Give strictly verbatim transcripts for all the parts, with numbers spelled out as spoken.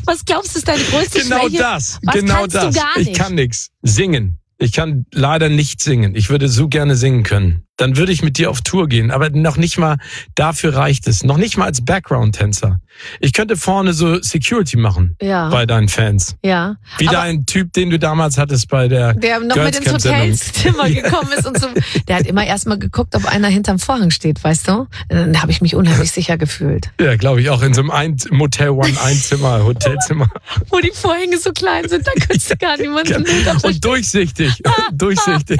Was glaubst du, ist deine größte Genau Schwäche? das, Was genau kannst das. Du gar nicht? Ich kann nichts. Singen. Ich kann leider nicht singen. Ich würde so gerne singen können. Dann würde ich mit dir auf Tour gehen. Aber noch nicht mal dafür reicht es. Noch nicht mal als Background-Tänzer. Ich könnte vorne so Security machen Ja. bei deinen Fans. Ja. Wie Aber dein Typ, den du damals hattest bei der der noch Girls mit ins Camp Sendung. Hotelzimmer gekommen ist und so. Der hat immer erst mal geguckt, ob einer hinterm Vorhang steht, weißt du? Dann habe ich mich unheimlich sicher gefühlt. Ja, glaube ich auch. In so einem ein Motel One Einzimmer, Hotelzimmer. Wo die Vorhänge so klein sind, da könntest du gar niemanden Und durchsichtig. durchsichtig.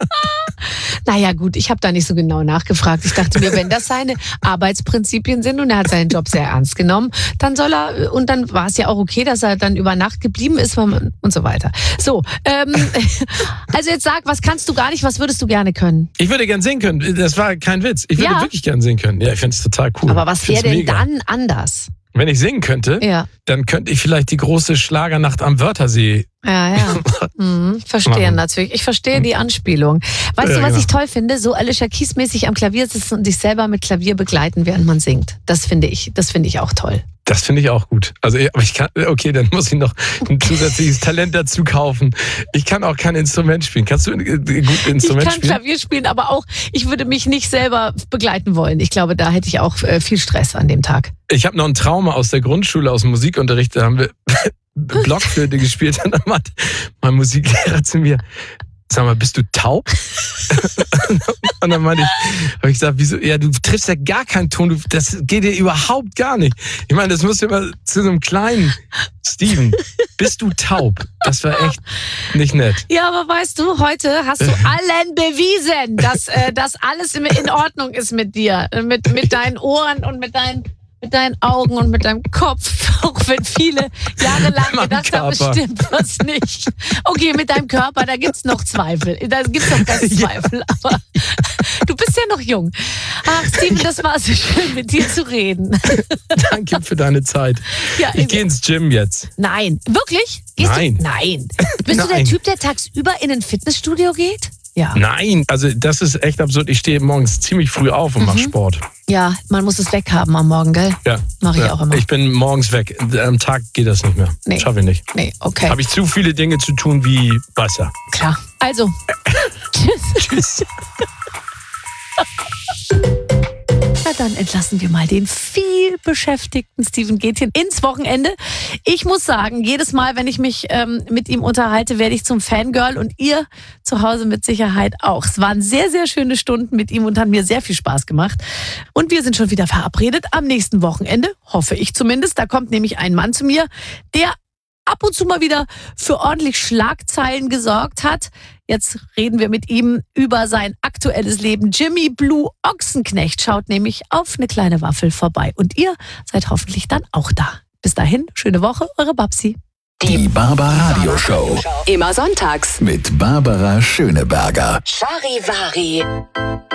Naja gut, ich habe da nicht so genau nachgefragt. Ich dachte mir, wenn das seine Arbeitsprinzipien sind und er hat seinen Job sehr ernst genommen, dann soll er, und dann war es ja auch okay, dass er dann über Nacht geblieben ist und so weiter. So, ähm, also jetzt sag, was kannst du gar nicht, was würdest du gerne können? Ich würde gern singen können. Das war kein Witz. Ich würde Ja. wirklich gern singen können. Ja, ich finde es total cool. Aber was Ich wäre find's denn mega. dann anders? Wenn ich singen könnte, Ja. dann könnte ich vielleicht die große Schlagernacht am Wörthersee. Ja, ja. Mhm, verstehe Machen. natürlich. Ich verstehe die Anspielung. Weißt Ja, du, was genau. ich toll finde? So Alicia Keys-mäßig am Klavier sitzen und sich selber mit Klavier begleiten, während man singt. Das finde ich, das finde ich auch toll. Das finde ich auch gut. Also, aber ich kann, okay, dann muss ich noch ein zusätzliches Talent dazu kaufen. Ich kann auch kein Instrument spielen. Kannst du ein äh, gut Instrument Ich kann spielen? Klavier spielen, aber auch, ich würde mich nicht selber begleiten wollen. Ich glaube, da hätte ich auch äh, viel Stress an dem Tag. Ich habe noch ein Trauma aus der Grundschule, aus dem Musikunterricht. Da haben wir Blockflöte gespielt. Und dann meinte mein Musiklehrer zu mir, sag mal, bist du taub? Und dann meinte ich, habe ich gesagt, wieso? Ja, du triffst ja gar keinen Ton. Du, das geht dir überhaupt gar nicht. Ich meine, das musst du immer zu so einem kleinen Steven. Bist du taub? Das war echt nicht nett. Ja, aber weißt du, heute hast du allen bewiesen, dass äh, das alles in, in Ordnung ist mit dir. Mit, mit deinen Ohren und mit deinen, mit deinen Augen und mit deinem Kopf. Auch wenn viele Jahre lang Mein gedacht haben, es Körper. stimmt was nicht. Okay, mit deinem Körper, da gibt's noch Zweifel. Da gibt's noch keine Zweifel. Aber du bist ja noch jung. Ach, Steven, das war so schön, mit dir zu reden. Danke für deine Zeit. Ja, Ich gehe ins Gym jetzt. Nein, wirklich? Gehst Nein. Du? Nein. Bist du der Nein. Typ, der tagsüber in ein Fitnessstudio geht? Ja. Nein, also das ist echt absurd. Ich stehe morgens ziemlich früh auf und mache Sport. Ja, man muss es weghaben am Morgen, gell? Ja. Mach ich ja. auch immer. Ich bin morgens weg. Am Tag geht das nicht mehr. Nee. Schaffe ich nicht. Nee, okay. Habe ich zu viele Dinge zu tun wie Wasser. Klar. Also, tschüss. Tschüss. Na dann entlassen wir mal den viel beschäftigten Steven Gätjen ins Wochenende. Ich muss sagen, jedes Mal, wenn ich mich ähm, mit ihm unterhalte, werde ich zum Fangirl und ihr zu Hause mit Sicherheit auch. Es waren sehr, sehr schöne Stunden mit ihm und haben mir sehr viel Spaß gemacht. Und wir sind schon wieder verabredet am nächsten Wochenende, hoffe ich zumindest. Da kommt nämlich ein Mann zu mir, der ab und zu mal wieder für ordentlich Schlagzeilen gesorgt hat. Jetzt reden wir mit ihm über sein aktuelles Leben. Jimmy Blue Ochsenknecht schaut nämlich auf eine kleine Waffel vorbei. Und ihr seid hoffentlich dann auch da. Bis dahin, schöne Woche, eure Babsi. Die Barbara Radio Show Immer sonntags. mit Barbara Schöneberger. Charivari.